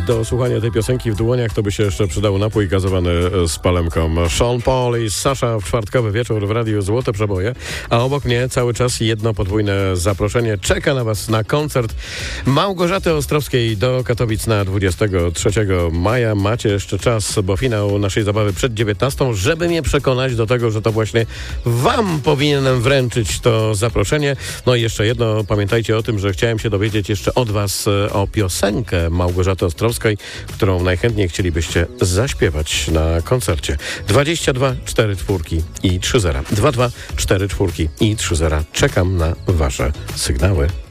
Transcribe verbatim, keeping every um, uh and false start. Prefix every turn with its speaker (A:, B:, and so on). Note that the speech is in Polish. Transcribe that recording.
A: do słuchania tej piosenki w dłoniach to by się jeszcze przydał napój gazowany z palemką. Sean Paul i Sasha w czwartkowy wieczór w Radiu Złote Przeboje, a obok mnie cały czas jedno podwójne zaproszenie. Czeka na was na koncert Małgorzaty Ostrowskiej do Katowic na dwudziestego trzeciego maja. Macie jeszcze czas, bo finał naszej zabawy przed dziewiętnastą, żeby mnie przekonać do tego, że to właśnie wam powinienem wręczyć to zaproszenie. No i jeszcze jedno, pamiętajcie o tym, że chciałem się dowiedzieć jeszcze od was o piosenkę Małgorzaty Ostrowskiej, którą najchętniej chcielibyście zaśpiewać na koncercie. dwadzieścia dwa cztery czwórki i trzy zera. dwa dwa cztery czwórki i trzy zera. Czekam na wasze sygnały.